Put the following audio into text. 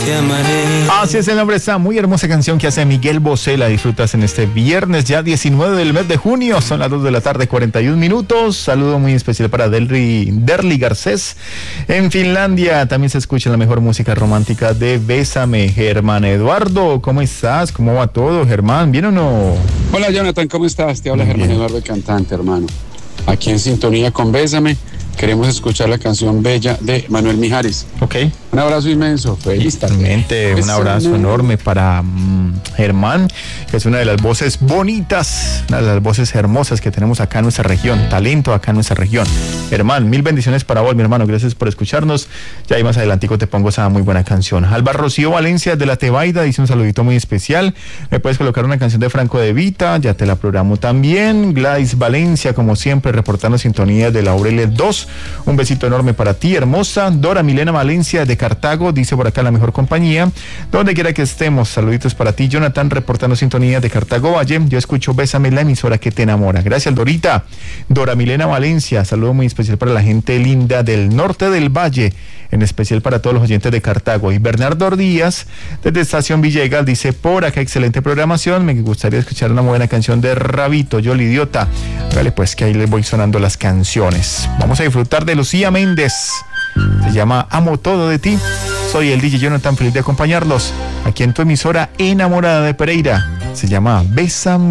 te amaré. Así es el nombre de esta muy hermosa canción que hace Miguel Bosé. La disfrutas en este viernes ya 19 del mes de junio. Son las 2 de la tarde, 41 minutos. Saludo muy especial para Derli Garcés en Finlandia. También se escucha la mejor música romántica de Bésame. Germán Eduardo, ¿cómo estás? ¿Cómo va todo, Germán? ¿Bien o no? Hola Jonathan, ¿cómo estás? Te habla Germán Eduardo, cantante, hermano. Aquí en sintonía con Bésame. Queremos escuchar la canción Bella de Manuel Mijares. Ok. Un abrazo inmenso. Feliz tarde. Un abrazo enorme para Germán, que es una de las voces bonitas, una de las voces hermosas que tenemos acá en nuestra región. Talento acá en nuestra región. Germán, mil bendiciones para vos, mi hermano. Gracias por escucharnos. Ya ahí más adelantico te pongo esa muy buena canción. Alba Rocío Valencia de La Tebaida dice un saludito muy especial. Me puedes colocar una canción de Franco De Vita, ya te la programo también. Gladys Valencia, como siempre, reportando sintonía de Laurel 2. Un besito enorme para ti, hermosa. Dora Milena Valencia de Cartago, dice por acá la mejor compañía. Donde quiera que estemos, saluditos para ti. Jonathan, reportando sintonía de Cartago Valle. Yo escucho Bésame, la emisora que te enamora. Gracias, Dorita. Dora Milena Valencia, saludo muy especial para la gente linda del norte del Valle, en especial para todos los oyentes de Cartago. Y Bernardo Díaz, desde Estación Villegas, dice por acá, excelente programación. Me gustaría escuchar una buena canción de Rabito, Yo el Idiota. Vale, pues que ahí les voy sonando las canciones. Vamos a disfrutar de Lucía Méndez. Se llama Amo Todo de Ti. Soy el DJ Jonathan, feliz de acompañarlos aquí en tu emisora enamorada de Pereira. Se llama Bésame.